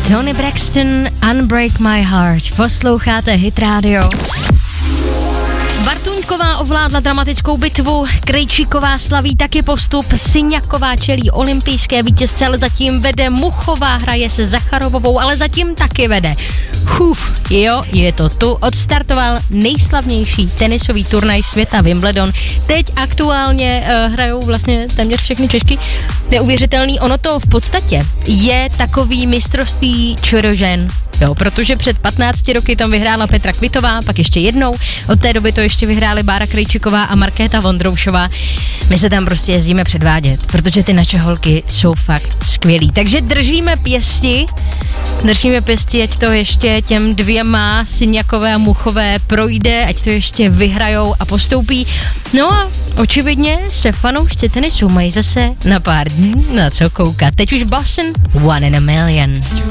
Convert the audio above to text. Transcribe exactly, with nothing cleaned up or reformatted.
Toni Braxton, Unbreak My Heart. Posloucháte Hit Radio. Bartuňková ovládla dramatickou bitvu, Krejčíková slaví taky postup, Syňaková čelí olympijské vítězce, ale zatím vede, Muchová hraje se Zacharovovou, ale zatím taky vede. Uf, jo, je to tu, odstartoval nejslavnější tenisový turnaj světa Wimbledon. Teď aktuálně uh, hrajou vlastně téměř všechny Češky. Neuvěřitelný, ono to v podstatě je takový mistrovství čorožen. Jo, protože před patnácti roky tam vyhrála Petra Kvitová, pak ještě jednou, od té doby to ještě vyhrály Bára Krejčíková a Markéta Vondroušová. My se tam prostě jezdíme předvádět, protože ty naše holky jsou fakt skvělý. Takže držíme pěsti, držíme pěsti, ať to ještě těm dvěma Syňakové a Muchové projde, ať to ještě vyhrajou a postoupí. No a očividně se fanoušci tenisu mají zase na pár dní na co koukat. Teď už Boston, One in a Million.